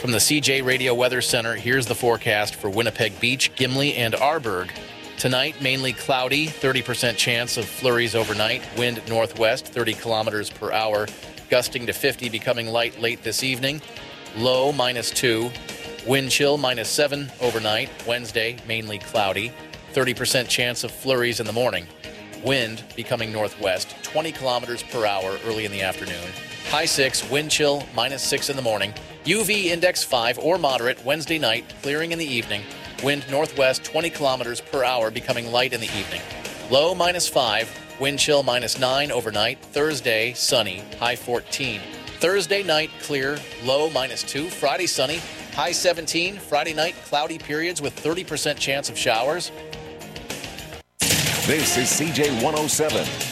From the CJ Radio Weather Center, here's the forecast for Winnipeg Beach, Gimli, and Arborg. Tonight, mainly cloudy, 30% chance of flurries overnight. Wind northwest, 30 kilometers per hour, gusting to 50, becoming light late this evening. Low -2. Wind chill -7 overnight. Wednesday, mainly cloudy, 30% chance of flurries in the morning. Wind becoming northwest, 20 kilometers per hour early in the afternoon. High 6, wind chill -6 in the morning. UV index 5 or moderate Wednesday night, clearing in the evening. Wind northwest 20 kilometers per hour, becoming light in the evening. Low -5, wind chill -9 overnight. Thursday, sunny, high 14. Thursday night, clear, low -2. Friday, sunny, high 17. Friday night, cloudy periods with 30% chance of showers. This is CJ 107.